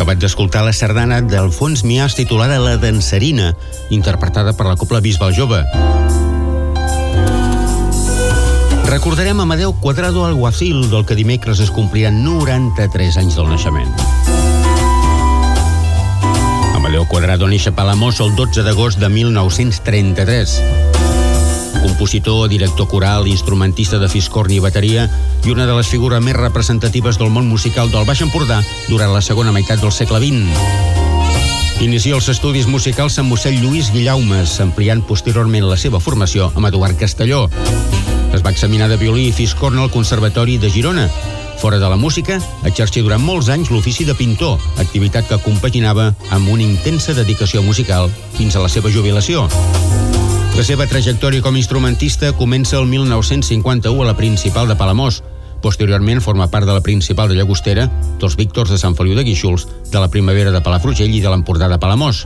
acabat d'escoltar la sardana d'Alfons Miàs titulada La Dansarina, interpretada per la Cobla Bisbal Jove. Recordarem Amadeu Cuadrado Alguacil, del que dimecres es compliran 93 anys del naixement. Amadeu Cuadrado neix a Palamós el 12 d'agost de 1933. Compositor, director coral, instrumentista de fiscorn i bateria i una de les figures més representatives del món musical del Baix Empordà durant la segona meitat del segle XX. Inicia els estudis musicals amb mossèn Lluís Guillaumes, ampliant posteriorment la seva formació amb Eduard Castelló. Es va examinar de violí i fiscorn al Conservatori de Girona. Fora de la música, exercí durant molts anys l'ofici de pintor, activitat que compaginava amb una intensa dedicació musical fins a la seva jubilació. La seva trajectòria com a instrumentista comença el 1951 a la Principal de Palamós. Posteriorment forma part de la Principal de Llagostera, dels Víctors de Sant Feliu de Guíxols, de la Primavera de Palafrugell i de l'Empordà de Palamós.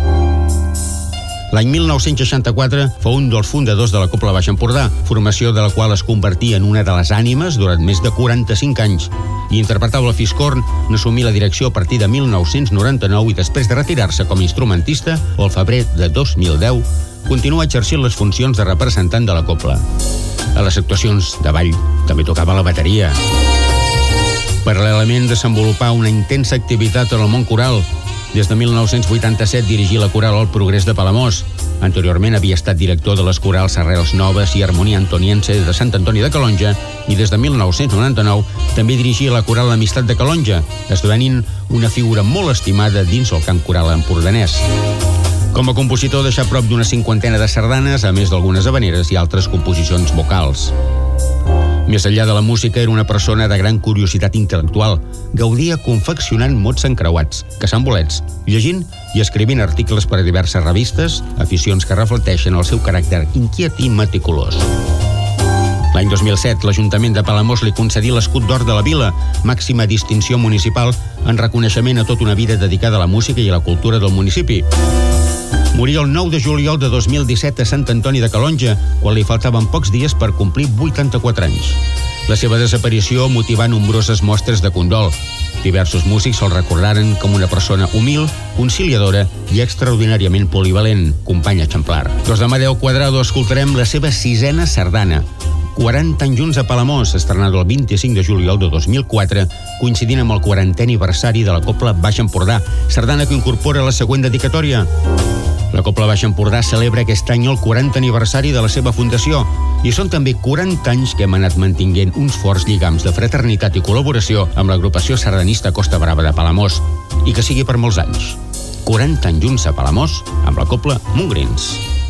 L'any 1964 fou un dels fundadors de la Cobla Baix Empordà, formació de la qual es convertia en una de les ànimes durant més de 45 anys, i interpretava el fiscorn, n'assumí la direcció a partir de 1999 i després de retirar-se com a instrumentista, al febrer de 2010, continua exercint les funcions de representant de la Cobla. A les actuacions de ball també tocava la bateria. Paral·lelament desenvolupà una intensa activitat en el món coral. Des de 1987 dirigí la coral El Progrés de Palamós. Anteriorment havia estat director de les corals Arrels Noves i Harmonia Antoniense de Sant Antoni de Calonja i des de 1999 també dirigia la coral Amistat de Calonja, esdevenint una figura molt estimada dins el cant coral empordanès. Com a compositor deixà prop d'una 50 de sardanes, a més d'algunes habaneres i altres composicions vocals. Més enllà de la música, era una persona de gran curiositat intel·lectual. Gaudia confeccionant mots encreuats, caçant bolets, llegint i escrivint articles per a diverses revistes, aficions que reflecteixen el seu caràcter inquiet i meticulós. L'any 2007, l'Ajuntament de Palamós li concedí l'Escut d'Or de la Vila, màxima distinció municipal en reconeixement a tota una vida dedicada a la música i a la cultura del municipi. Morí el 9 de juliol de 2017 a Sant Antoni de Calonja, quan li faltaven pocs dies per complir 84 anys. La seva desaparició motivà nombroses mostres de condol. Diversos músics el recordaren com una persona humil, conciliadora i extraordinàriament polivalent, company exemplar. Doncs d'Amadeu Cuadrado escoltarem la seva 6a sardana, 40 anys junts a Palamós, estrenada el 25 de juliol de 2004, coincidint amb el 40è aniversari de la Cobla Baix Empordà, sardana que incorpora la següent dedicatòria. La Cobla Baix Empordà celebra aquest any el 40 aniversari de la seva fundació i són també 40 anys que hem anat mantinguent uns forts lligams de fraternitat i col·laboració amb l'agrupació sardanista Costa Brava de Palamós i que sigui per molts anys. 40 anys junts a Palamós amb la Cobla Montgrins.